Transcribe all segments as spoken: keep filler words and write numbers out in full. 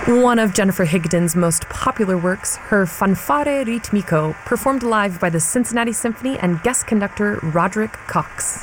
One of Jennifer Higdon's most popular works, her Fanfare Ritmico, performed live by the Cincinnati Symphony and guest conductor Roderick Cox.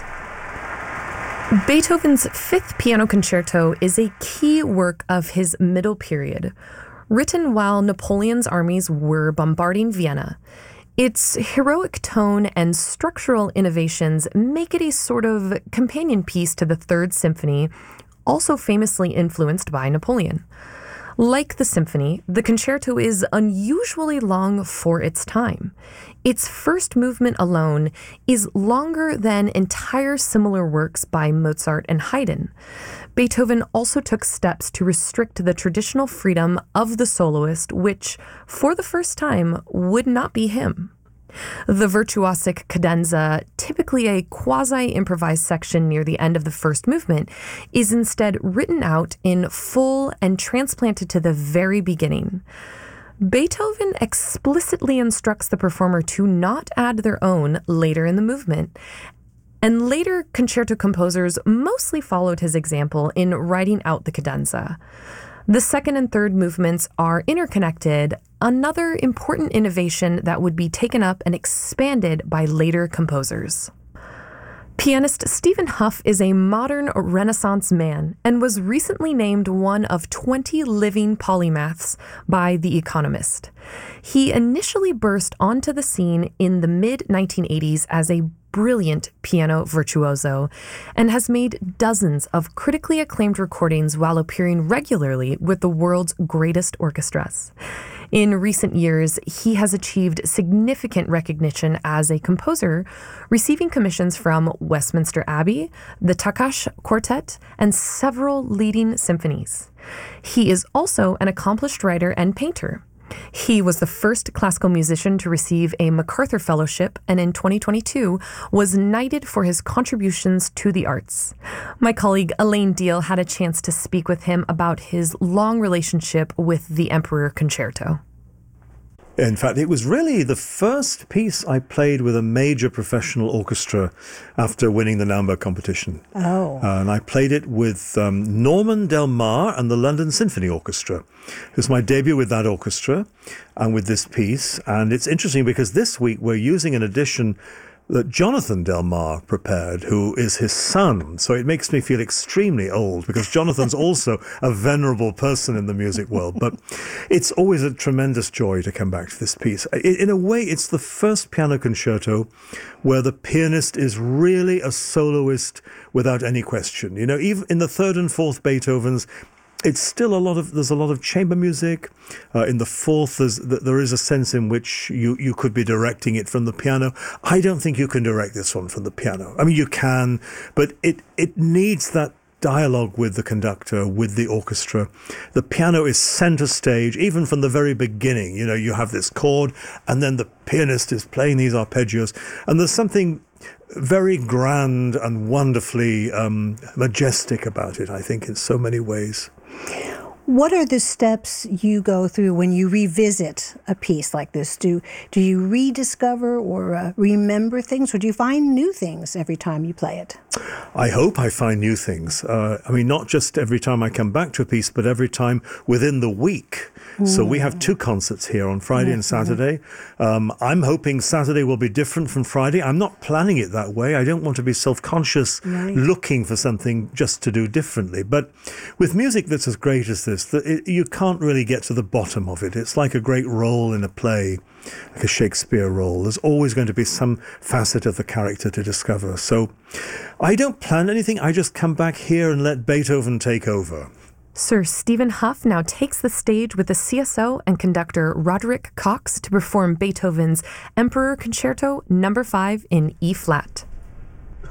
Beethoven's Fifth Piano Concerto is a key work of his middle period, written while Napoleon's armies were bombarding Vienna. Its heroic tone and structural innovations make it a sort of companion piece to the Third Symphony, also famously influenced by Napoleon. Like the symphony, the concerto is unusually long for its time. Its first movement alone is longer than entire similar works by Mozart and Haydn. Beethoven also took steps to restrict the traditional freedom of the soloist, which, for the first time, would not be him. The virtuosic cadenza, typically a quasi-improvised section near the end of the first movement, is instead written out in full and transplanted to the very beginning. Beethoven explicitly instructs the performer to not add their own later in the movement, and later concerto composers mostly followed his example in writing out the cadenza. The second and third movements are interconnected, another important innovation that would be taken up and expanded by later composers. Pianist Stephen Hough is a modern Renaissance man and was recently named one of twenty living polymaths by The Economist. He initially burst onto the scene in the mid nineteen eighties as a brilliant piano virtuoso and has made dozens of critically acclaimed recordings while appearing regularly with the world's greatest orchestras. In recent years, he has achieved significant recognition as a composer, receiving commissions from Westminster Abbey, the Takács Quartet, and several leading symphonies. He is also an accomplished writer and painter. He was the first classical musician to receive a MacArthur Fellowship, and in twenty twenty-two was knighted for his contributions to the arts. My colleague Elaine Deal had a chance to speak with him about his long relationship with the Emperor Concerto. In fact, it was really the first piece I played with a major professional orchestra after winning the Naumburg competition. Oh. Uh, and I played it with um, Norman Del Mar and the London Symphony Orchestra. It was my debut with that orchestra and with this piece. And it's interesting because this week we're using an edition that Jonathan Del Mar prepared, who is his son. So it makes me feel extremely old because Jonathan's also a venerable person in the music world. But it's always a tremendous joy to come back to this piece. In a way, it's the first piano concerto where the pianist is really a soloist without any question. You know, even in the third and fourth Beethovens, it's still a lot of, there's a lot of chamber music. Uh, in the fourth, there's, there is a sense in which you, you could be directing it from the piano. I don't think you can direct this one from the piano. I mean, you can, but it, it needs that dialogue with the conductor, with the orchestra. The piano is center stage, even from the very beginning. You know, you have this chord, and then the pianist is playing these arpeggios, and there's something very grand and wonderfully um, majestic about it, I think, in so many ways. What are the steps you go through when you revisit a piece like this? Do do you rediscover or uh, remember things, or do you find new things every time you play it? I hope I find new things. Uh, I mean, not just every time I come back to a piece, but every time within the week. Mm. So we have two concerts here on Friday mm-hmm. and Saturday. Um, I'm hoping Saturday will be different from Friday. I'm not planning it that way. I don't want to be self-conscious right. looking for something just to do differently. But with music that's as great as this, that it, you can't really get to the bottom of it. It's like a great role in a play, like a Shakespeare role. There's always going to be some facet of the character to discover. So I don't plan anything. I just come back here and let Beethoven take over. Sir Stephen Hough now takes the stage with the C S O and conductor Roderick Cox to perform Beethoven's Emperor Concerto number five in E-flat.